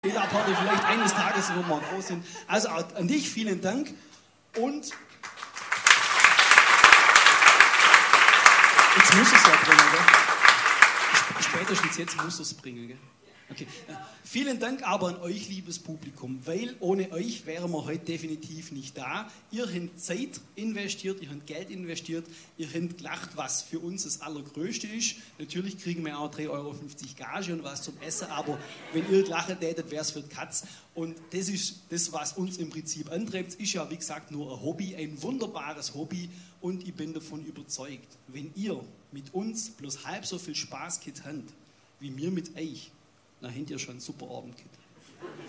Party vielleicht eines Tages, wenn wir groß sind. Also auch an dich vielen Dank und jetzt muss es ja bringen, gell? Spätestens jetzt muss es bringen, gell? Okay. Vielen Dank aber an euch, liebes Publikum, weil ohne euch wären wir heute definitiv nicht da. Ihr habt Zeit investiert, ihr habt Geld investiert, ihr habt gelacht, was für uns das Allergrößte ist. Natürlich kriegen wir auch 3,50 Euro Gage und was zum Essen, aber wenn ihr gelacht hättet, wäre es für die Katz. Und das ist das, was uns im Prinzip antreibt. Es ist ja, wie gesagt, nur ein Hobby, ein wunderbares Hobby und ich bin davon überzeugt, wenn ihr mit uns bloß halb so viel Spaß habt, wie wir mit euch, dann habt ihr schon einen super Abend gehabt.